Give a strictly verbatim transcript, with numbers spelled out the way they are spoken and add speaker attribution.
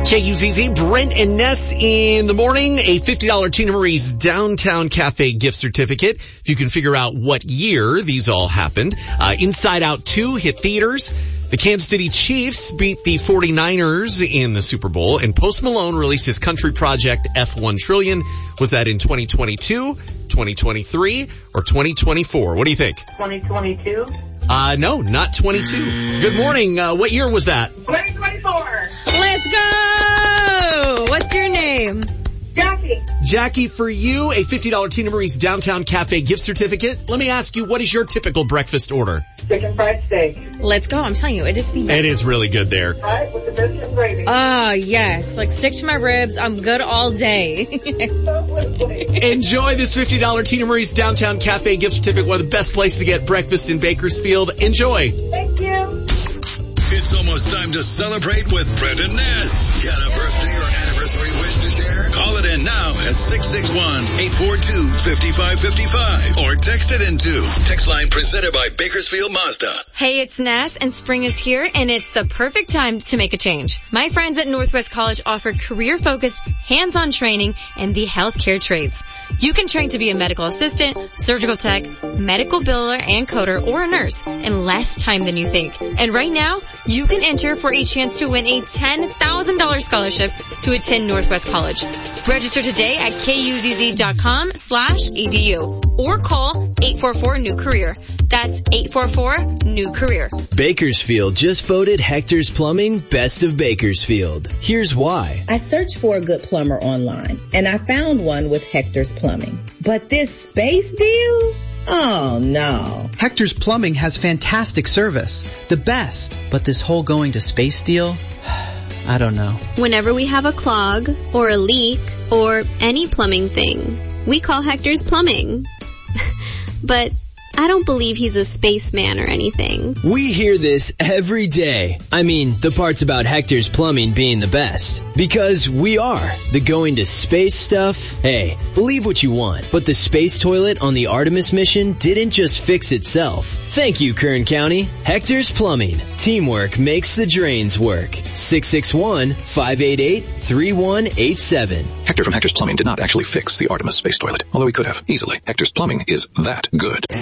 Speaker 1: K U Z Z, Brent and Ness in the morning. A fifty dollars Tina Marie's Downtown Cafe gift certificate. If you can figure out what year these all happened. Uh, Inside Out two hit theaters. The Kansas City Chiefs beat the forty-niners in the Super Bowl. And Post Malone released his country project F one trillion. Was that in twenty twenty-two, twenty twenty-three, or twenty twenty-four? What do you think?
Speaker 2: twenty twenty-two?
Speaker 1: Uh, no, not twenty-two. Good morning. Uh, what year was that?
Speaker 2: twenty twenty-four.
Speaker 3: Let's go! What's your name?
Speaker 2: Jackie.
Speaker 1: Jackie, for you, a fifty dollars Tina Marie's Downtown Cafe gift certificate. Let me ask you, what is your typical breakfast order?
Speaker 2: Chicken fried steak.
Speaker 3: Let's go. I'm telling you, it is the best.
Speaker 1: It is really good there.
Speaker 2: Right, with the biscuit and gravy.
Speaker 3: Oh, yes. Like, stick to my ribs. I'm good all day.
Speaker 1: Enjoy this fifty dollars Tina Marie's Downtown Cafe gift certificate, one of the best places to get breakfast in Bakersfield. Enjoy.
Speaker 2: Thank you.
Speaker 4: It's almost time to celebrate with Brent and Ness. Got a birthday or anniversary wish to share? Call it in now at six six one, eight four two, five five five five or text it into text line presented by Bakersfield Mazda.
Speaker 3: Hey, it's Ness, and spring is here, and it's the perfect time to make a change. My friends at Northwest College offer career-focused, hands-on training in the healthcare trades. You can train to be a medical assistant, surgical tech, medical biller and coder, or a nurse in less time than you think. And right now, you can enter for a chance to win a ten thousand dollars scholarship to attend Northwest College. Register today at kuzz.com slash edu or call eight four four new career. That's eight four four new career.
Speaker 5: Bakersfield just voted Hector's Plumbing Best of Bakersfield. Here's why.
Speaker 6: I searched for a good plumber online, and I found one with Hector's Plumbing. But this space deal? Oh, no.
Speaker 7: Hector's Plumbing has fantastic service. The best. But this whole going to space deal? I don't know.
Speaker 8: Whenever we have a clog or a leak or any plumbing thing, we call Hector's Plumbing. But I don't believe he's a spaceman or anything.
Speaker 5: We hear this every day. I mean, the parts about Hector's Plumbing being the best. Because we are. The going to space stuff, hey, believe what you want. But the space toilet on the Artemis mission didn't just fix itself. Thank you, Kern County. Hector's Plumbing. Teamwork makes the drains work. six six one, five eight eight, three one eight seven.
Speaker 9: Hector from Hector's Plumbing did not actually fix the Artemis space toilet, although he could have, easily. Hector's Plumbing is that good.